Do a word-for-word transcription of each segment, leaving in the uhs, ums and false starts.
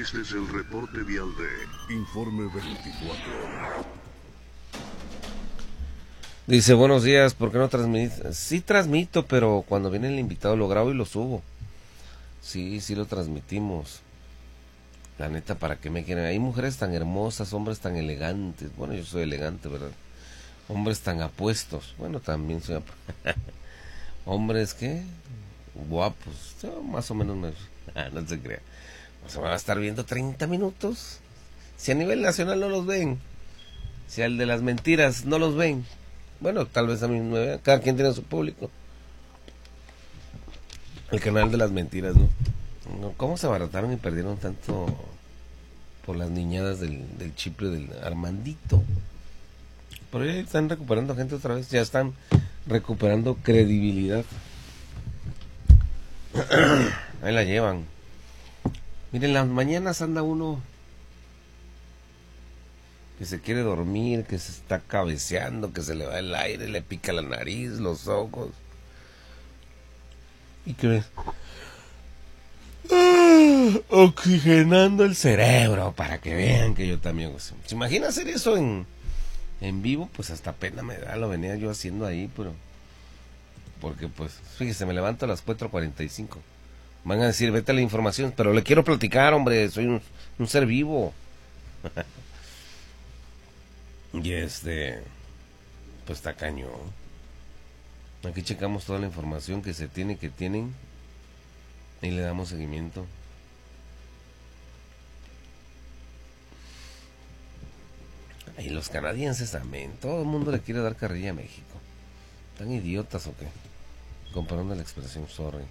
Este es el reporte vial de Informe veinticuatro. Dice, buenos días, ¿por qué no transmites? Sí transmito, pero cuando viene el invitado lo grabo y lo subo. Sí, sí lo transmitimos. La neta, ¿para qué me quieren? Hay mujeres tan hermosas, hombres tan elegantes. Bueno, yo soy elegante, ¿verdad? Hombres tan apuestos. Bueno, también soy apuesto. Hombres, ¿qué? Guapos. Yo más o menos me... Ah, no se crea. O sea, van a estar viendo treinta minutos. Si a nivel nacional no los ven. Si al de las mentiras no los ven. Bueno, tal vez a mí no vean. Cada quien tiene su público. El canal de las mentiras, ¿no? ¿Cómo se abarataron y perdieron tanto por las niñadas del, del chipre del Armandito? Pero ya están recuperando gente otra vez. Ya están recuperando credibilidad. Ahí la llevan. Miren, las mañanas anda uno que se quiere dormir, que se está cabeceando, que se le va el aire, le pica la nariz, los ojos. ¿Y qué ves? Ah, oxigenando el cerebro para que vean que yo también. ¿Se imagina hacer eso en, en vivo? Pues hasta pena me da, lo venía yo haciendo ahí, pero... Porque pues, fíjese, me levanto a las cuatro cuarenta y cinco. Van a decir, vete a la información, pero le quiero platicar, hombre, soy un, un ser vivo. Y este, pues está cañón. Aquí checamos toda la información que se tiene, que tienen, y le damos seguimiento. Y los canadienses también, todo el mundo le quiere dar carrilla a México. ¿Tan idiotas o qué? Comparando la expresión, sorry.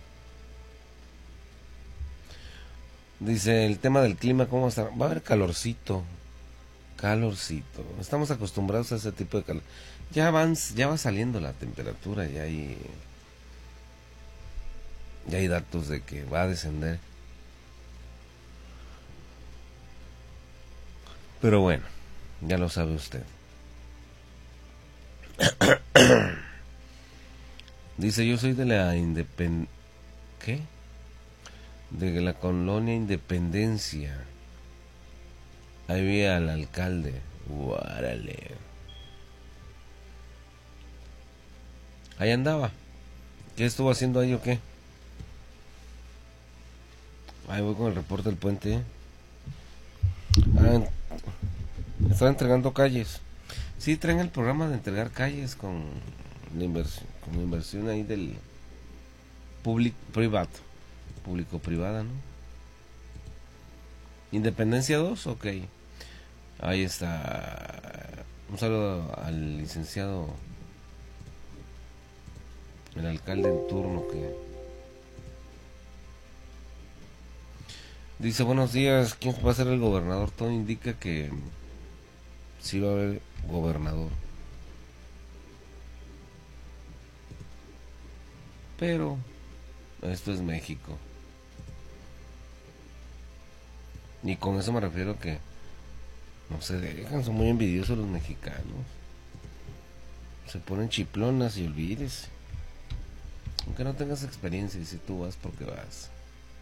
Dice, el tema del clima, ¿cómo va a estar? Va a haber calorcito. Calorcito. Estamos acostumbrados a ese tipo de calor. Ya van, ya va saliendo la temperatura, ya hay... Ya hay datos de que va a descender. Pero bueno, ya lo sabe usted. Dice, yo soy de la independ... ¿Qué? De la colonia Independencia. Ahí vi al alcalde. Guárale. Ahí andaba. ¿Qué estuvo haciendo ahí o qué? Ahí voy con el reporte del puente. Ah, estaba entregando calles. Sí, traen el programa de entregar calles con la inversión, con la inversión ahí del público privado. Público-privada, ¿no? Independencia dos, ok. Ahí está. Un saludo al licenciado, el alcalde en turno, que dice, buenos días, ¿quién va a ser el gobernador? Todo indica que sí va a haber gobernador. Pero esto es México. Y con eso me refiero que no se dejan, son muy envidiosos los mexicanos. Se ponen chiplonas y olvídese. Aunque no tengas experiencia, y si tú vas porque vas.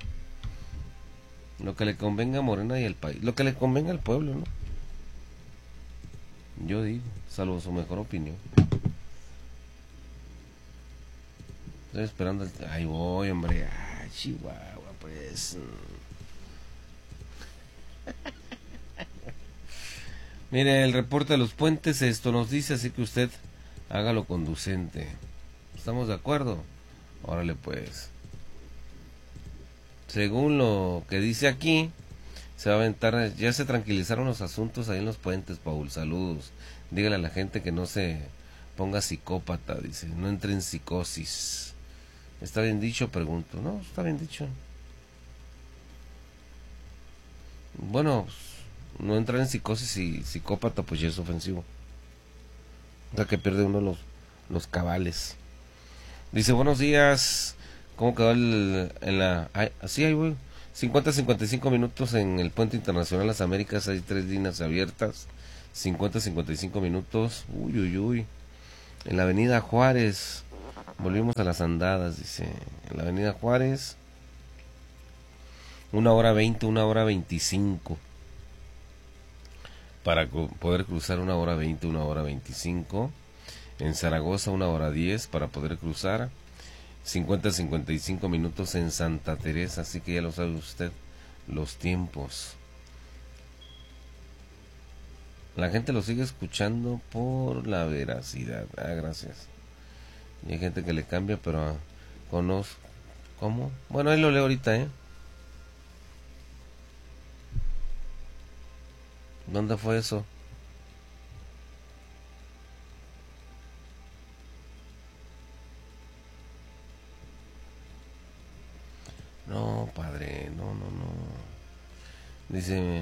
Lo que le convenga a Morena y al país. Lo que le convenga al pueblo, ¿no? Yo digo, salvo su mejor opinión. Estoy esperando el... Ahí voy, hombre. Ay, Chihuahua, pues... Mire, el reporte de los puentes, esto nos dice, así que usted hágalo conducente. ¿Estamos de acuerdo? Órale pues. Según lo que dice aquí, se va a aventar, ya se tranquilizaron los asuntos ahí en los puentes, Paul, saludos. Dígale a la gente que no se ponga psicópata, dice, no entre en psicosis. ¿Está bien dicho? Pregunto. No, está bien dicho. Bueno, no entrar en psicosis y psicópata pues ya es ofensivo. O sea que pierde uno los, los cabales. Dice, buenos días. ¿Cómo quedó el, en la... Ay, así hay, güey. cincuenta a cincuenta y cinco minutos en el Puente Internacional Las Américas. Hay tres líneas abiertas. cincuenta a cincuenta y cinco minutos. Uy, uy, uy. En la Avenida Juárez. Volvimos a las andadas, dice. En la Avenida Juárez. una hora veinte, una hora veinticinco. Para poder cruzar una hora veinte, una hora veinticinco. En Zaragoza una hora diez para poder cruzar. cincuenta a cincuenta y cinco minutos en Santa Teresa, así que ya lo sabe usted, los tiempos. La gente lo sigue escuchando por la veracidad. Ah, gracias. Y hay gente que le cambia, pero ah, conozco. ¿Cómo? Bueno, ahí lo leo ahorita, ¿eh? ¿Dónde fue eso? No, padre, no, no, no. Dice...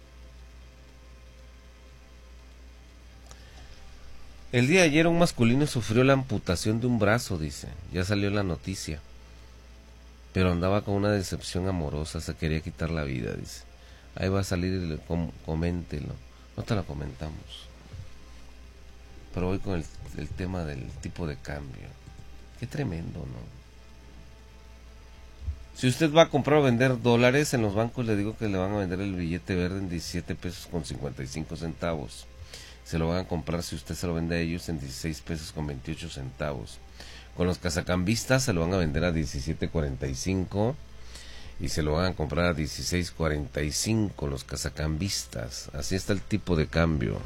El día de ayer un masculino sufrió la amputación de un brazo, dice. Ya salió la noticia. Pero andaba con una decepción amorosa, se quería quitar la vida, dice. Ahí va a salir, el, com, coméntelo. No te lo comentamos. Pero voy con el, el tema del tipo de cambio. Qué tremendo, ¿no? Si usted va a comprar o vender dólares en los bancos, le digo que le van a vender el billete verde en diecisiete pesos con cincuenta y cinco centavos. Se lo van a comprar si usted se lo vende a ellos en dieciséis pesos con veintiocho centavos. Con los casacambistas se lo van a vender a diecisiete cuarenta y cinco y se lo van a comprar a dieciséis cuarenta y cinco los casacambistas. Así está el tipo de cambio.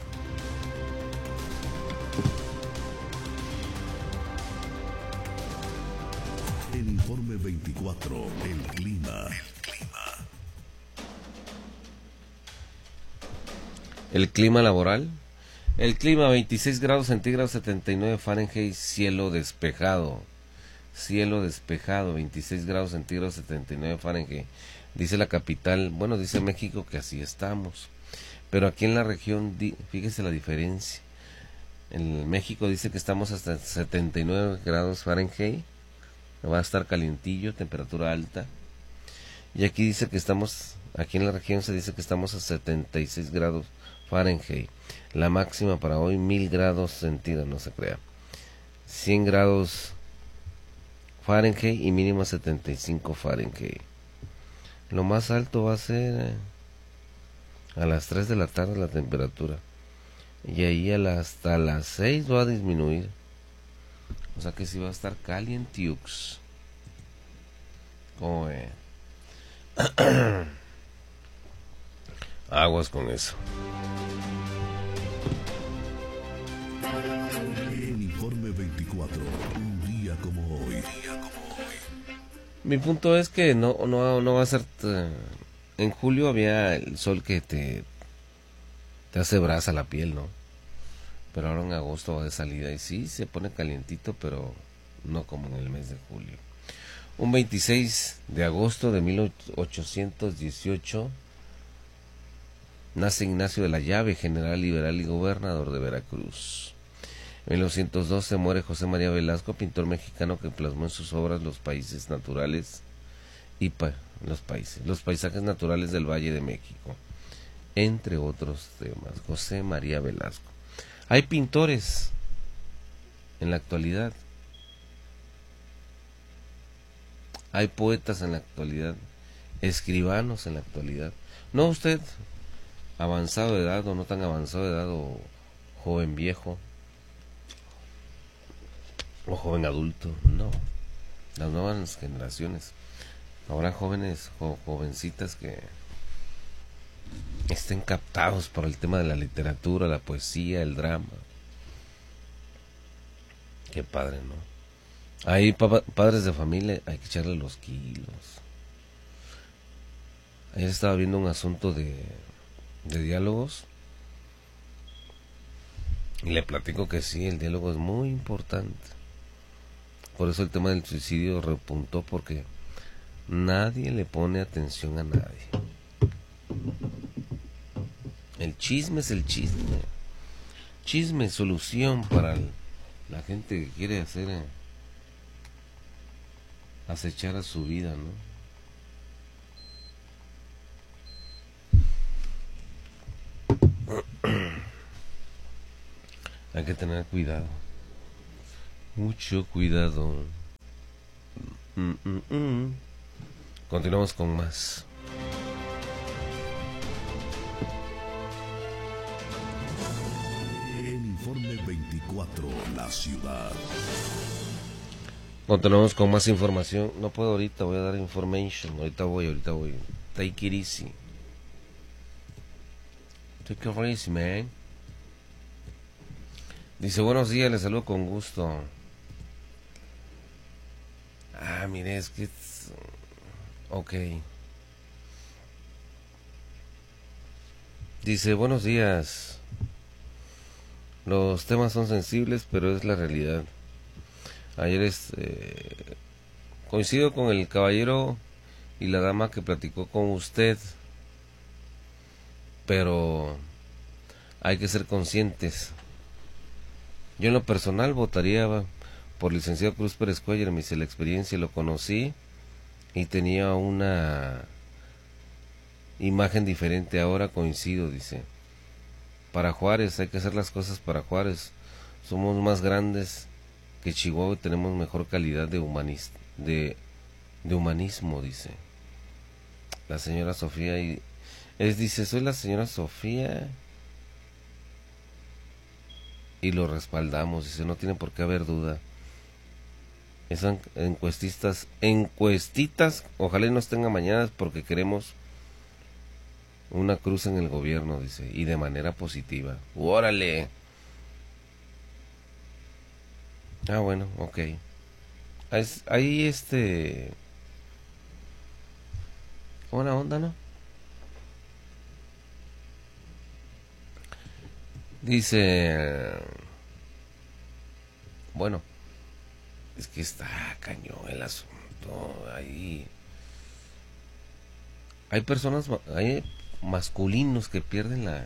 El informe veinticuatro, el clima. El clima. El clima laboral. El clima veintiséis grados centígrados, setenta y nueve Fahrenheit, cielo despejado. Cielo despejado, veintiséis grados centígrados, setenta y nueve Fahrenheit. Dice la capital, bueno, dice México que así estamos. Pero aquí en la región, fíjese la diferencia. En México dice que estamos hasta setenta y nueve grados Fahrenheit. Va a estar calientillo, temperatura alta. Y aquí dice que estamos, aquí en la región se dice que estamos a setenta y seis grados Fahrenheit. La máxima para hoy, mil grados centígrados, no se crea. cien grados Fahrenheit y mínima setenta y cinco Fahrenheit. Lo más alto va a ser eh, a las tres de la tarde la temperatura. Y ahí a la, hasta las seis va a disminuir. O sea que sí va a estar calientiux. Como eh. Aguas con eso. El informe veinticuatro, un día como hoy. Mi punto es que no, no, no va a ser... En julio había el sol que te, te hace brasa la piel, ¿no? Pero ahora en agosto va de salida y sí, se pone calientito, pero no como en el mes de julio. Un veintiséis de agosto de mil ochocientos dieciocho nace Ignacio de la Llave, general liberal y gobernador de Veracruz. En mil novecientos doce muere José María Velasco, pintor mexicano que plasmó en sus obras los países naturales y pa los países, los paisajes naturales del Valle de México, entre otros temas. José María Velasco. Hay pintores en la actualidad, hay poetas en la actualidad, escribanos en la actualidad. No usted, avanzado de edad o no tan avanzado de edad, o joven viejo, o joven adulto, no. Las nuevas generaciones. Habrá jóvenes o jovencitas que estén captados por el tema de la literatura, la poesía, el drama. Qué padre, ¿no? Hay pa padres de familia, hay que echarle los kilos. Ayer estaba viendo un asunto de, de diálogos y le platico que sí, el diálogo es muy importante. Por eso el tema del suicidio repuntó, porque nadie le pone atención a nadie. El chisme es el chisme. Chisme, solución para el, la gente que quiere hacer eh, acechar a su vida, ¿no? Hay que tener cuidado. Mucho cuidado. Mm, mm, mm. Continuamos con más. veinticuatro, la ciudad. Continuamos con más información. No puedo ahorita, voy a dar information. Ahorita voy, ahorita voy. Take it easy. Take it easy, man. Dice, buenos días, les saludo con gusto. Ah, mire, es que... Ok. Dice, buenos días. Los temas son sensibles, pero es la realidad. Ayer este, coincido con el caballero y la dama que platicó con usted, pero hay que ser conscientes. Yo en lo personal votaría por licenciado Cruz Pérez Cuellar. Me hice la experiencia, lo conocí y tenía una imagen diferente. Ahora coincido, dice. Para Juárez, hay que hacer las cosas para Juárez. Somos más grandes que Chihuahua y tenemos mejor calidad de, humanis de, de humanismo, dice. La señora Sofía y es dice, soy la señora Sofía y lo respaldamos, dice, no tiene por qué haber duda. Esas encuestistas, encuestitas, ojalá y nos tenga mañana porque queremos una cruz en el gobierno, dice, y de manera positiva. ¡Órale! Ah, bueno, ok. Ahí este... Buena onda, ¿no? Dice... Bueno, es que está cañón el asunto. Ahí... Hay personas, hay masculinos que pierden la...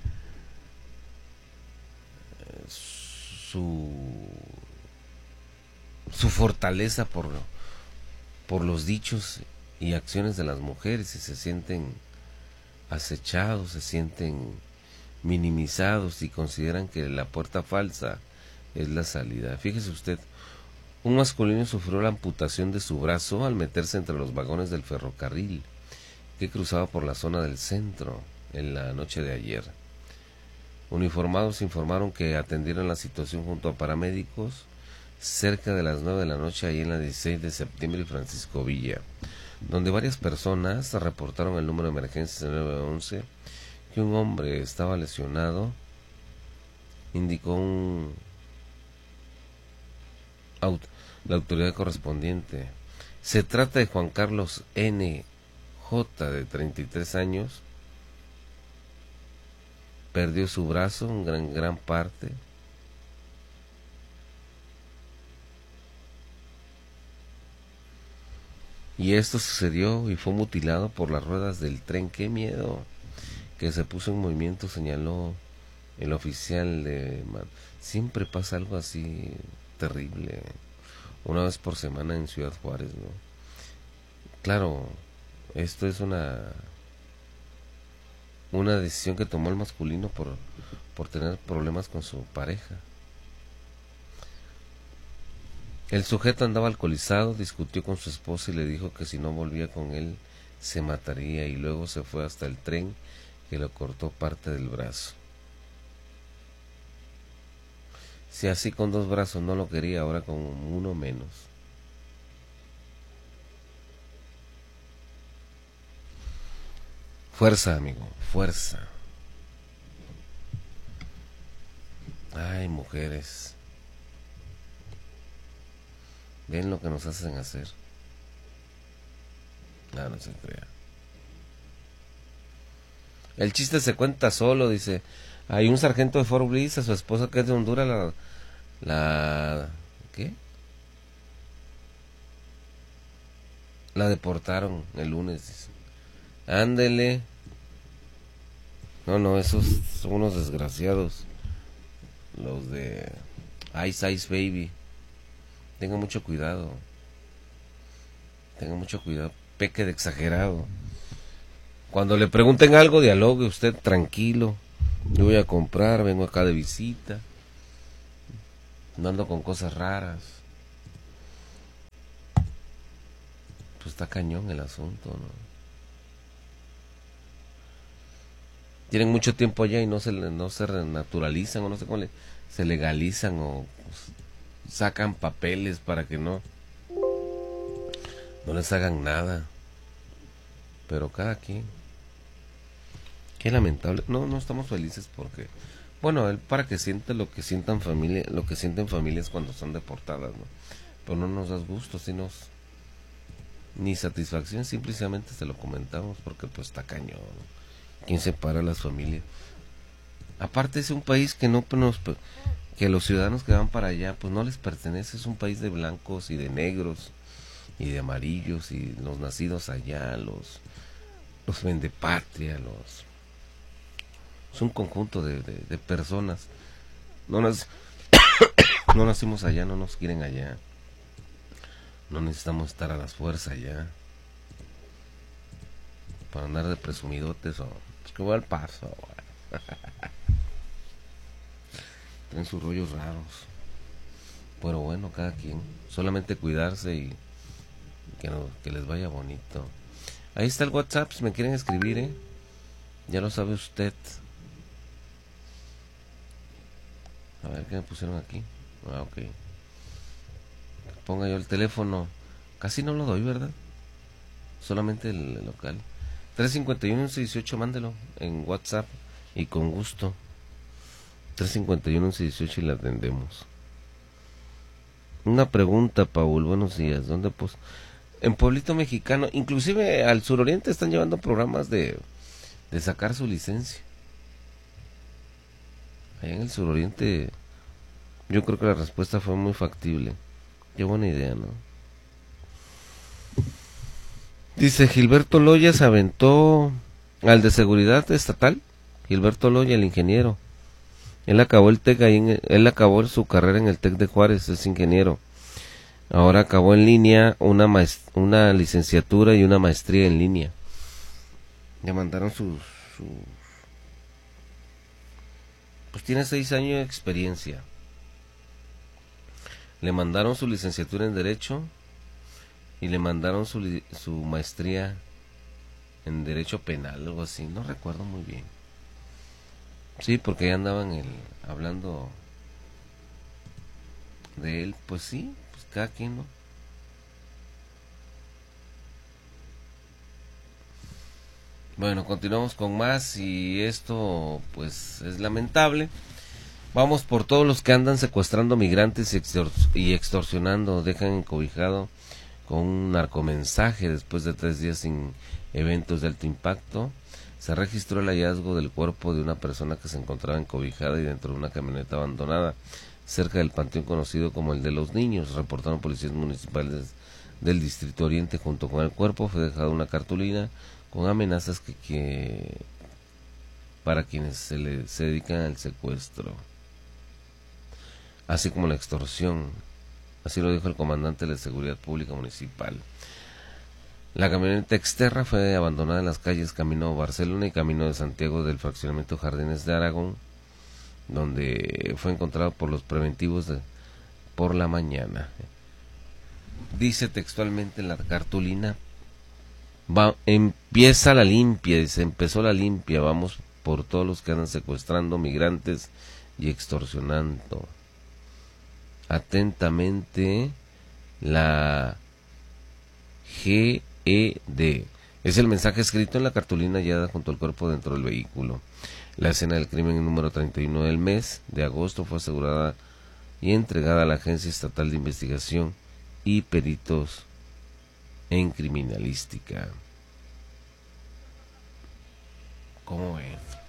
Su... Su fortaleza por, por los dichos y acciones de las mujeres y se sienten acechados, se sienten minimizados y consideran que la puerta falsa es la salida. Fíjese usted, un masculino sufrió la amputación de su brazo al meterse entre los vagones del ferrocarril que cruzaba por la zona del centro en la noche de ayer. Uniformados informaron que atendieron la situación junto a paramédicos cerca de las nueve de la noche ahí en la dieciséis de septiembre y Francisco Villa, donde varias personas reportaron el número de emergencias en nueve once que un hombre estaba lesionado. Indicó un, la autoridad correspondiente. Se trata de Juan Carlos N. J. de treinta y tres años. Perdió su brazo en gran, gran parte. Y esto sucedió y fue mutilado por las ruedas del tren. ¡Qué miedo! Que se puso en movimiento, señaló el oficial de... Siempre pasa algo así terrible. Una vez por semana en Ciudad Juárez, ¿no? Claro, esto es una... Una decisión que tomó el masculino por, por tener problemas con su pareja. El sujeto andaba alcoholizado, discutió con su esposa y le dijo que si no volvía con él se mataría, y luego se fue hasta el tren que le cortó parte del brazo. Si así con dos brazos no lo quería, ahora con uno menos. Fuerza, amigo, fuerza. Ay, mujeres. Ven lo que nos hacen hacer. No, no se crea. El chiste se cuenta solo, dice. Hay un sargento de Fort Bliss, a su esposa que es de Honduras, la... la ¿qué? La deportaron el lunes, dice. Ándele. No, no, esos son unos desgraciados. Los de Ice Ice Baby. Tenga mucho cuidado. Tenga mucho cuidado. Peque de exagerado. Cuando le pregunten algo, dialogue usted tranquilo. Yo voy a comprar, vengo acá de visita. No ando con cosas raras. Pues está cañón el asunto, ¿no? tienen mucho tiempo allá y no se no se renaturalizan o no sé cómo le, se legalizan o pues, sacan papeles para que no no les hagan nada. Pero cada quien. Qué lamentable. No, no estamos felices porque, bueno, él para que siente lo que sientan familia, lo que sienten familias cuando son deportadas, ¿no? Pero no nos das gusto, sino ni satisfacción, simplemente se lo comentamos porque pues está cañón, ¿no? ¿Quién separa a las familias? Aparte es un país que no nos, que los ciudadanos que van para allá pues no les pertenece, es un país de blancos y de negros y de amarillos y los nacidos allá, los los vendepatria, los es un conjunto de, de, de personas. No nas, no nacimos allá, no nos quieren allá. No necesitamos estar a las fuerzas allá para andar de presumidotes o pues que voy al paso. Tienen sus rollos raros. Pero bueno, cada quien. Solamente cuidarse y que, no, que les vaya bonito. Ahí está el WhatsApp, si me quieren escribir, ¿eh? Ya lo sabe usted. A ver, ¿qué me pusieron aquí? Ah, ok. Ponga yo el teléfono. Casi no lo doy, ¿verdad? Solamente el, el local. tres cinco uno, once dieciocho, mándelo en WhatsApp y con gusto. tres cinco uno, once dieciocho y la atendemos. Una pregunta, Paul, buenos días. ¿Dónde pues? En Pueblito Mexicano, inclusive al suroriente están llevando programas de, de sacar su licencia. Allá en el suroriente yo creo que la respuesta fue muy factible. Qué buena idea, ¿no? Dice Gilberto Loya se aventó al de seguridad estatal. Gilberto Loya, el ingeniero. Él acabó el TEC ahí en, él acabó su carrera en el TEC de Juárez, es ingeniero. Ahora acabó en línea una maest- una licenciatura y una maestría en línea. Le mandaron sus, sus... Pues tiene seis años de experiencia. Le mandaron su licenciatura en Derecho y le mandaron su, li- su maestría en Derecho Penal, algo así, no recuerdo muy bien. Sí, porque ya andaban el, hablando de él, pues sí, pues cada quien, ¿no? Bueno, continuamos con más y esto pues es lamentable. Vamos por todos los que andan secuestrando migrantes y, extor y extorsionando, dejan encobijado con un narcomensaje después de tres días sin eventos de alto impacto. Se registró el hallazgo del cuerpo de una persona que se encontraba encobijada y dentro de una camioneta abandonada cerca del panteón conocido como el de los niños. Reportaron policías municipales del Distrito Oriente. Junto con el cuerpo fue dejada una cartulina con amenazas que, que para quienes se, le, se dedican al secuestro, así como la extorsión. Así lo dijo el comandante de la Seguridad Pública Municipal. La camioneta Exterra fue abandonada en las calles Camino Barcelona y Camino de Santiago del fraccionamiento Jardines de Aragón, donde fue encontrado por los preventivos de, por la mañana. Dice textualmente en la cartulina: va, empieza la limpia, dice, empezó la limpia, vamos por todos los que andan secuestrando migrantes y extorsionando. Atentamente, la G E D. Es el mensaje escrito en la cartulina hallada junto al cuerpo dentro del vehículo. La escena del crimen número treinta y uno del mes de agosto fue asegurada y entregada a la Agencia Estatal de Investigación y Peritos en Criminalística. ¿Cómo ven?